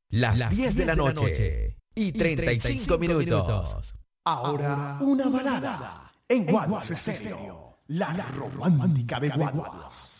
Las 10 de la noche y 35 minutos. Ahora una balada en Guaguas Estéreo, la romántica de Guaguas.